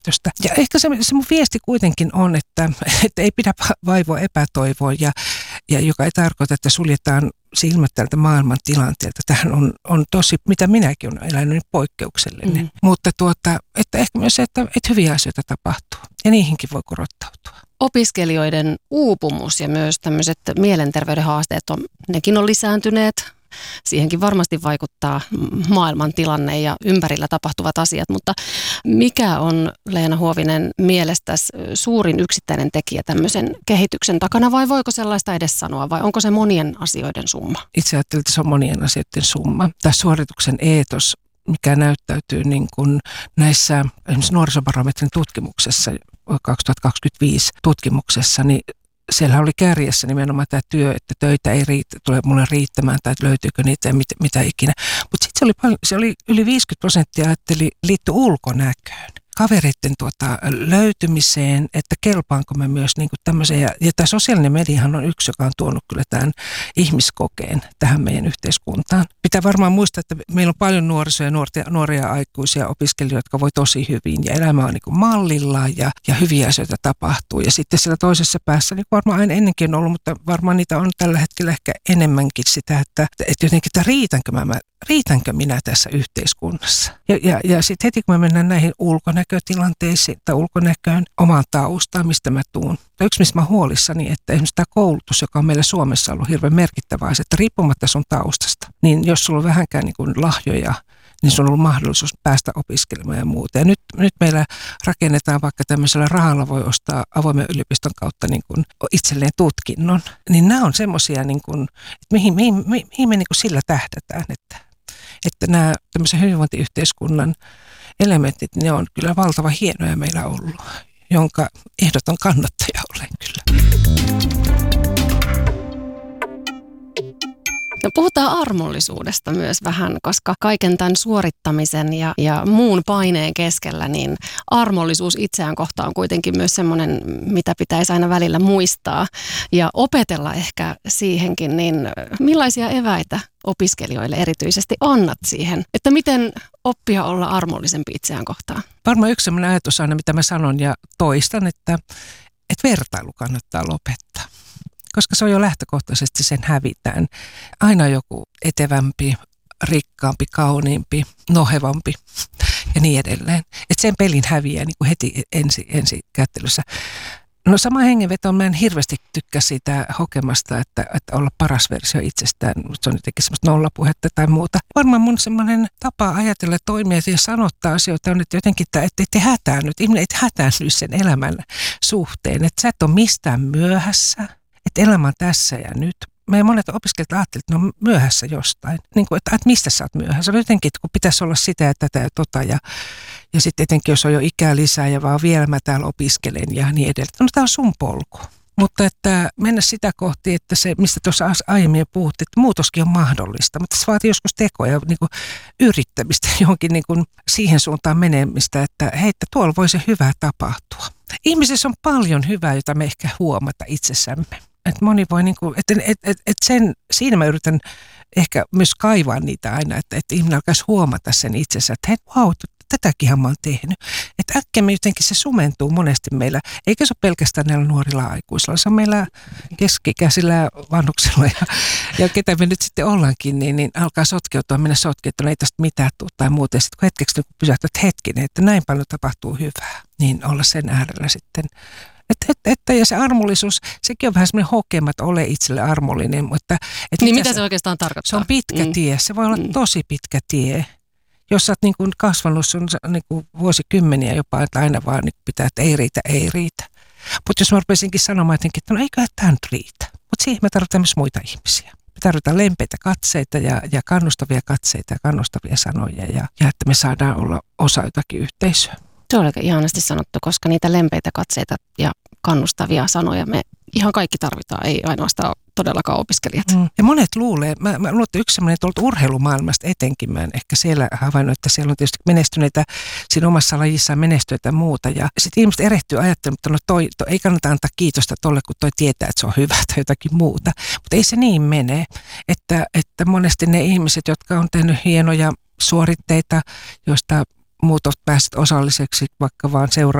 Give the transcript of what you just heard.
Ja ehkä se mun viesti kuitenkin on, että ei pidä vaivoa epätoivoa ja joka ei tarkoita, että suljetaan silmät tältä maailman tilanteelta. Tämähän on tosi, mitä minäkin olen elänyt, niin poikkeuksellinen. Mutta että ehkä myös se, että hyviä asioita tapahtuu ja niihinkin voi korottautua. Opiskelijoiden uupumus ja myös tämmöiset mielenterveyden haasteet, nekin on lisääntyneet. Siihenkin varmasti vaikuttaa maailman tilanne ja ympärillä tapahtuvat asiat, mutta mikä on, Leena Huovinen, mielestäsi suurin yksittäinen tekijä tämmöisen kehityksen takana, vai voiko sellaista edes sanoa, vai onko se monien asioiden summa? Itse ajattelen, että se on monien asioiden summa. Tämä suorituksen eetos, mikä näyttäytyy niin kuin näissä esimerkiksi nuorisobarometrin tutkimuksessa, 2025 tutkimuksessa, niin siellä oli kärjessä nimenomaan tämä työ, että töitä ei tule mulle riittämään tai löytyykö niitä ja mitä ikinä. Mutta sitten se oli yli 50% ajatteli liittyi ulkonäköön, kavereiden löytymiseen, että kelpaanko mä myös niin kuin tämmöiseen. Ja tämä sosiaalinen mediahan on yksi, joka on tuonut kyllä tämän ihmiskokeen tähän meidän yhteiskuntaan. Pitää varmaan muistaa, että meillä on paljon nuorisoja ja nuoria aikuisia opiskelijoita, jotka voi tosi hyvin ja elämä on niin kuin mallillaan ja hyviä asioita tapahtuu. Ja sitten siellä toisessa päässä, niin varmaan aina ennenkin on ollut, mutta varmaan niitä on tällä hetkellä ehkä enemmänkin sitä, että jotenkin, että riitänkö minä tässä yhteiskunnassa. Ja sitten heti kun me mennään näihin ulkonäkötilanteisiin tai ulkonäköön, omaan taustaan, mistä mä tuun. Yksi, mistä mä huolissani, että esimerkiksi tämä koulutus, joka on meillä Suomessa ollut hirveän merkittävää, että riippumatta sun taustasta, niin jos sulla on vähänkään niin kuin lahjoja, niin sulla on ollut mahdollisuus päästä opiskelemaan ja muuta. Ja nyt meillä rakennetaan vaikka tämmöisellä rahalla voi ostaa avoimen yliopiston kautta niin kuin itselleen tutkinnon. Niin nämä on semmoisia, niin kuin, että mihin me niin kuin sillä tähdätään, että nämä tämmöisen hyvinvointiyhteiskunnan elementit, ne on kyllä valtavan hienoja meillä ollut, jonka ehdoton kannattaja olen kyllä. No, puhutaan armollisuudesta myös vähän, koska kaiken tämän suorittamisen ja muun paineen keskellä, niin armollisuus itseään kohtaan on kuitenkin myös semmoinen, mitä pitäisi aina välillä muistaa ja opetella ehkä siihenkin. Niin millaisia eväitä opiskelijoille erityisesti annat siihen, että miten oppia olla armollisempi itseään kohtaan? Varmaan yksi sellainen ajatus aina, mitä mä sanon ja toistan, että vertailu kannattaa lopettaa. Koska se on jo lähtökohtaisesti, sen hävitään. Aina joku etevämpi, rikkaampi, kauniimpi, nohevampi ja niin edelleen. Että sen pelin häviää niin kuin heti ensi kättelyssä. No sama hengenveto, mä en hirveästi tykkää siitä hokemasta, että olla paras versio itsestään. Se on jotenkin semmoista nollapuhetta tai muuta. Varmaan mun semmoinen tapa ajatella, toimia ja sanottaa asioita on, että jotenkin, että te hätäännyt. Ihminen ei hätäänny sen elämän suhteen. Että sä et ole mistään myöhässä. Että elämä on tässä ja nyt. Meidän monet opiskelijat ajattelevat, että ne on myöhässä jostain. Niin kuin, että mistä sä oot myöhässä? Jotenkin, että kun pitäisi olla sitä ja tätä ja tota. Ja sitten etenkin, jos on jo ikää lisää ja vaan vielä mä täällä opiskelen ja niin edelleen. No tämä on sun polku. Mutta että mennä sitä kohti, että se, mistä tuossa aiemmin jo puhuttiin, että muutoskin on mahdollista. Mutta se vaatii joskus tekoja, niin kuin yrittämistä johonkin niin kuin siihen suuntaan menemistä, että hei, että tuolla voi se hyvää tapahtua. Ihmisessä on paljon hyvää, jota me ehkä huomata itsessämme. Että moni voi, niin kuin, siinä mä yritän ehkä myös kaivaa niitä aina, että ihminen alkaisi huomata sen itsensä, että hei, wow, tätäkinhän mä oon tehnyt. Että äkkiä me jotenkin se sumentuu monesti meillä, eikä se ole pelkästään näillä nuorilla aikuisilla, se on meillä keski-ikäisillä vanhuksilla ja ketä me nyt sitten ollaankin, niin alkaa mennä sotkeutua, että ei tästä mitään tule tai muuta. Ja sitten kun hetkeksi pysähtyy, että hetkinen, että näin paljon tapahtuu hyvää, niin olla sen äärellä sitten. Ja se armollisuus, sekin on vähän semmoinen hokema, että ole itselle armollinen. Mutta, niin mitä se oikeastaan tarkoittaa? Se on pitkä tie, se voi olla tosi pitkä tie. Jos sä oot niin kuin kasvanut sun niin kuin vuosikymmeniä jopa, että aina vaan niin pitää, että ei riitä. Mutta jos mä rupesinkin sanomaan jotenkin, että no eiköhän tämä nyt riitä. Mutta siihen me tarvitaan myös muita ihmisiä. Me tarvitaan lempeitä katseita ja kannustavia katseita ja kannustavia sanoja ja että me saadaan olla osa jotakin yhteisöä. Se on aika ihanasti sanottu, koska niitä lempeitä katseita ja kannustavia sanoja me ihan kaikki tarvitaan, ei ainoastaan todellakaan opiskelijat. Ja monet luulee, mä luulen, että yksi sellainen tuolta urheilumaailmasta etenkin, mä en ehkä siellä havainnut, että siellä on tietysti menestyneitä, siinä omassa lajissaan menestyneitä ja muuta. Ja sitten ihmiset erehtyy ajattelemaan, että no toi ei kannata antaa kiitosta tolle, kun toi tietää, että se on hyvä tai jotakin muuta. Mutta ei se niin mene, että monesti ne ihmiset, jotka on tehnyt hienoja suoritteita, joista muut ovat päässeet osalliseksi vaikka vaan